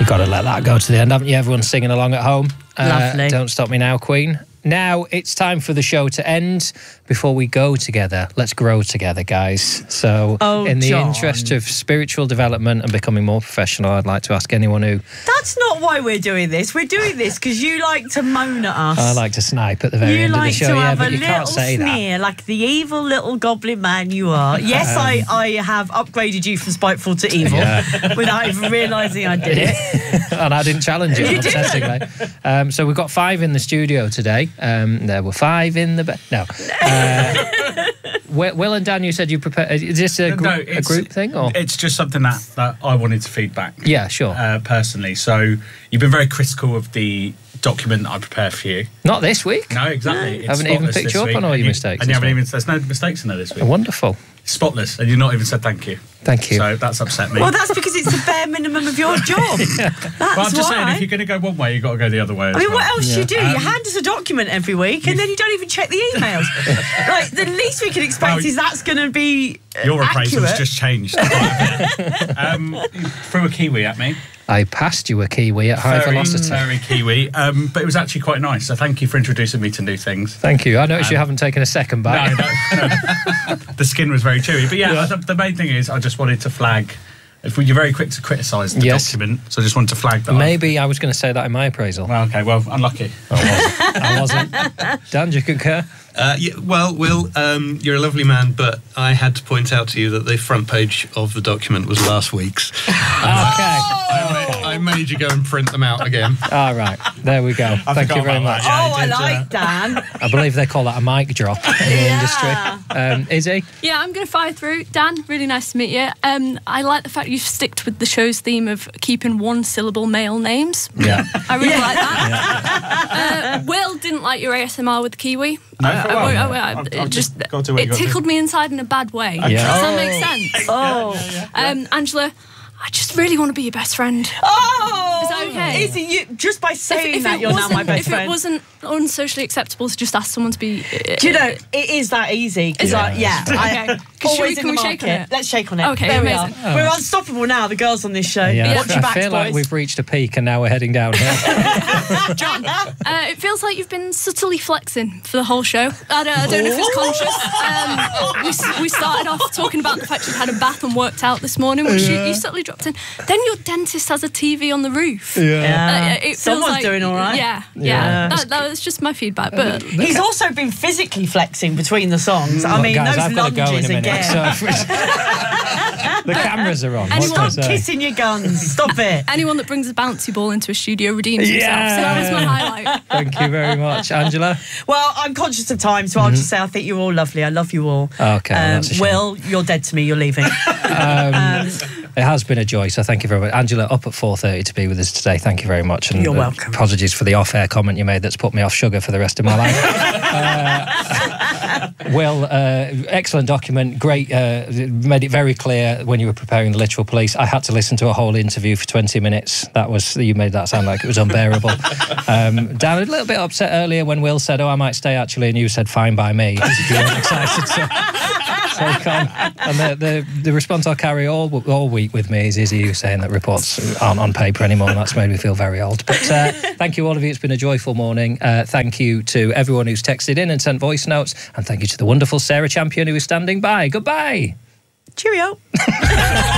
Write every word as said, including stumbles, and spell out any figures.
got to let that go to the end, haven't you? Everyone's singing along at home. Lovely. Uh, Don't Stop Me Now, Queen. Now it's time for the show to end. Before we go together, let's grow together, guys. So, oh, in the John. interest of spiritual development and becoming more professional, I'd like to ask anyone who... That's not why we're doing this. We're doing this because you like to moan at us. I like to snipe at the very you end like of the show, to yeah, have but a you little can't say sneer, that. like the evil little goblin man you are. Yes, um, I, I have upgraded you from spiteful to evil Yeah. without even realising I did it. And I didn't challenge you, You upsettingly. Um, so we've got five in the studio today. Um, there were five in the... Be- no. Uh, Will and Dan, you said you prepare. Is this a, gr- no, a group thing? Or? It's just something that, that I wanted to feedback. Yeah, sure. Uh, personally. So you've been very critical of the document that I prepared for you. Not this week. No, exactly. No. Haven't even spotless picked this you up week, on all and your you, mistakes. And you this haven't week. even, there's no mistakes in there this week. Wonderful. Spotless, and you've not even said thank you. Thank you. So that's upset me. Well, that's because it's the bare minimum of your job. Yeah. That's Well, I'm just why. saying, if you're going to go one way, you've got to go the other way as I mean, well. what else do Yeah. you do? Um, you hand us a document every week and then you don't even check the emails. Like, the least we can expect Well, is that's going to be uh, Your appraisal's accurate. just changed. um, you threw a kiwi at me. I passed you a kiwi at high very, velocity. Very kiwi. Um, but it was actually quite nice. So thank you for introducing me to new things. Thank you. I noticed Um, you haven't taken a second bite. No, no, no. The skin was very chewy. But yeah, Yeah. The, the main thing is I just wanted to flag. If you're very quick to criticise the Yes. document, so I just wanted to flag that. Maybe I was going to say that in my appraisal. Well, okay, well, unlucky. I wasn't. I wasn't. Dan, do you concur? Uh, yeah, well, Will, um, you're a lovely man, but I had to point out to you that the front page of the document was last week's. Okay. I, made, I made you go and print them out again. All right. There we go. Thank forgot you very about much. Oh, that, I did, uh, like Dan. I believe they call that a mic drop in the Yeah. industry. Um, Izzy? Yeah, I'm going to fire through. Dan, really nice to meet you. Um, I like the fact you've sticked with the show's theme of keeping one-syllable male names. Yeah. I really like that. Uh, Will didn't like your A S M R with the kiwi. No, Uh, for I one. won't- I won't- I've- it I've just just got to what you it got to. tickled me inside in a bad way. Yeah. Does that make sense? Oh. Um, Angela, I just really want to be your best friend. Oh! Is that okay? Is it you, just by saying If, if that, it you're now wasn't, my best if friend. it wasn't unsocially acceptable to just ask someone to be... Uh, Do you know, it is that easy. Because Is I, it? yeah, I, Okay. Can always we- in can the we market. shake on it? Let's shake on it. Okay, there amazing. we are. We're unstoppable now, the girls on this show. Yeah, Watch I your backs, feel like boys. we've reached a peak and now we're heading downhill. John, uh, it feels like you've been subtly flexing for the whole show. I don't, I don't know if it's conscious. Um, we, s- we started off talking about the fact you'd had a bath and worked out this morning, which you, you subtly dropped in. Then your dentist has a T V on the roof. Yeah. Uh, it feels Someone's like, doing all right. Yeah, yeah. Yeah. That, that was just my feedback. But He's also been physically flexing between the songs. I Look, mean, guys, those I've got to go in a lunges minute. again. So, the cameras are on. What Anyone- can I Stop say? kissing your guns. Stop it. anyone that brings a bouncy ball into a studio redeems himself. Yeah. So that was my highlight. Thank you very much. Angela? Well, I'm conscious of time, so I'll just say I think you're all lovely. I love you all. Okay, well, Um, that's a shame. Will, you're dead to me. You're leaving. Um, it has been a joy, so thank you very much. Angela, up at four thirty to be with us today. Thank you very much. And You're uh, welcome. Apologies for the off-air comment you made that's put me off sugar for the rest of my life. uh, Will, uh, excellent document. Great. Uh, made it very clear when you were preparing the literal police. I had to listen to a whole interview for twenty minutes. That was you made that sound like it was unbearable. Um, Dan, a little bit upset earlier when Will said, "Oh, I might stay actually," and you said, "Fine by me." You weren't excited to take on. And the, the the response I'll carry all all week with me is Izzy saying that reports aren't on paper anymore, and that's made me feel very old. But uh, thank you all of you. It's been a joyful morning. Uh, thank you to everyone who's texted in and sent voice notes, and thank you to the wonderful Sarah Champion who is standing by. Goodbye. Cheerio.